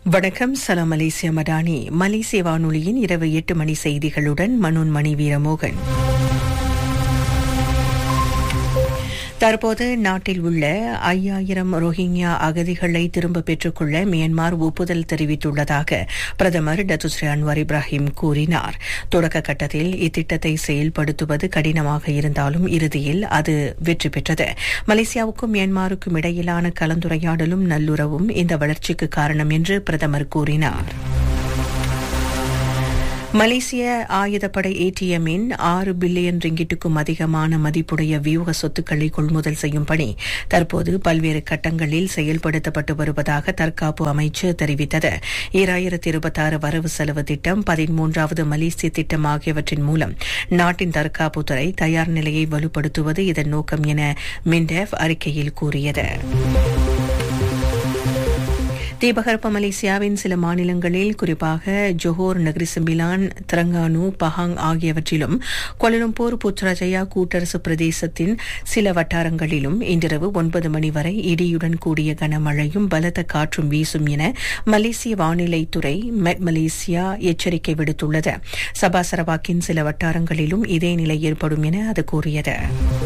வணக்கம். சலாம் மலேசியா மடானி. மலேசிய வானொலியின் இரவு 8 மணி செய்திகளுடன் மனோன்மணி வீரமோகன். தற்போது நாட்டில் உள்ள 5000 ரோஹிங்யா அகதிகளை திரும்ப பெற்றுக்கொள்ள மியான்மர் ஒப்புதல் தெரிவித்துள்ளதாக பிரதமர் டத்து ஸ்ரீ அன்வார் இப்ராஹிம் கூறினார். தொடக்க கட்டத்தில் இத்திட்டத்தை செயல்படுத்துவது கடினமாக இருந்தாலும் இறுதியில் அது வெற்றி பெற்றது. மலேசியாவுக்கும் மியான்மருக்கும் இடையிலான கலந்துரையாடலும் நல்லுறவும் இந்த வளர்ச்சிக்கு காரணம் என்று பிரதமர் கூறினார். மலேசிய ஆயுதப்படை ஏடிஎம்மின் 6 பில்லியன் ரிங்கிட்டுக்கும் அதிகமான மதிப்புடைய வியூக சொத்துக்களை கொள்முதல் செய்யும் பணி தற்போது பல்வேறு கட்டங்களில் செயல்படுத்தப்பட்டு வருவதாக தற்காப்பு அமைச்சு தெரிவித்தது. 2026 வரவு செலவு திட்டம், 13வது மலேசிய திட்டம் ஆகியவற்றின் மூலம் நாட்டின் தற்காப்புத்துறை தயார் நிலையை வலுப்படுத்துவது இதன் நோக்கம் என மின்டெஃப் அறிக்கையில் கூறியது. தீபகற்ப மலேசியாவின் சில மாநிலங்களில், குறிப்பாக Johor, Nagari Sembilan, Terengganu, Pahang ஆகியவற்றிலும் கோலாலம்பூர், புத்ராஜயா கூட்டரசு பிரதேசத்தின் சில வட்டாரங்களிலும் இன்றிரவு 9 மணி வரை இடியுடன் கூடிய கனமழையும் பலத்த காற்றும் வீசும் என மலேசிய வானிலைத்துறை மெட் மலேசியா எச்சரிக்கை விடுத்துள்ளது. சபா சரவாக்கின் சில வட்டாரங்களிலும் இதே நிலை ஏற்படும் என அது கூறியது.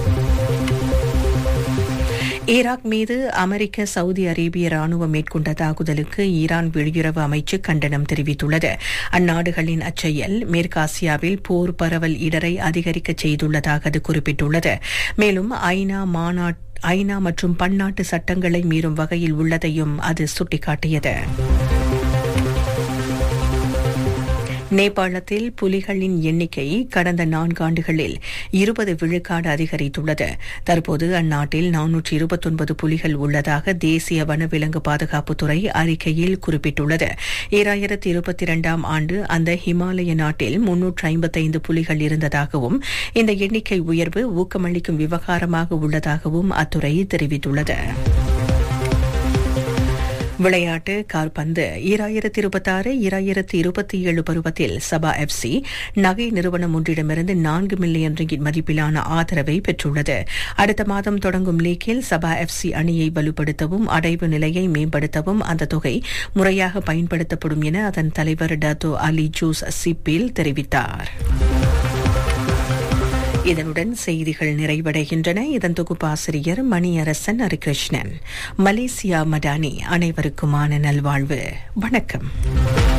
ஈராக் மீது அமெரிக்க, சவுதி அரேபிய ராணுவம் மேற்கொண்ட தாக்குதலுக்கு ஈரான் வெளியுறவு அமைச்சு கண்டனம் தெரிவித்துள்ளது. அந்நாடுகளின் அச்செயல் மேற்காசியாவில் போர் பரவல் இடரை அதிகரிக்க செய்துள்ளதாக அது குறிப்பிட்டுள்ளது. மேலும் ஐநா மற்றும் பன்னாட்டு சட்டங்களை மீறும் வகையில் உள்ளதையும் அது சுட்டிக்காட்டியது. நேபாளத்தில் புலிகளின் எண்ணிக்கை கடந்த 4 ஆண்டுகளில் 20 விழுக்காடு அதிகரித்துள்ளது. தற்போது அந்நாட்டில் 429 புலிகள் உள்ளதாக தேசிய வனவிலங்கு பாதுகாப்புத்துறை அறிக்கையில் குறிப்பிட்டுள்ளது. 2022ஆம் ஆண்டு அந்த ஹிமாலய நாட்டில் 355 புலிகள் இருந்ததாகவும் இந்த எண்ணிக்கை உயர்வு ஊக்கமளிக்கும் விவகாரமாக உள்ளதாகவும் அத்துறை தெரிவித்துள்ளது. விளையாட்டு கால்பந்து. 2026-2027 பருவத்தில் சபா எஃப்சி நகை நிறுவனம் ஒன்றிடமிருந்து 4 மில்லியன் ரிங்கிட் மதிப்பிலான ஆதரவை பெற்றுள்ளது. அடுத்த மாதம் தொடங்கும் லீக்கில் சபா எஃப்சி அணியை வலுப்படுத்தவும் அடைவு நிலையை மேம்படுத்தவும் அந்த தொகை முறையாக பயன்படுத்தப்படும் என அதன் தலைவர் டத்தோ அலி ஜூஸ் சிப்பில் தெரிவித்தார். இதனுடன் செய்திகள் நிறைவடைகின்றன. இதன் தொகுப்பாசிரியர் மணியரசன் ஹரிகிருஷ்ணன். மலேசியா மடானி. அனைவருக்குமான நல்வாழ்வு. வணக்கம்.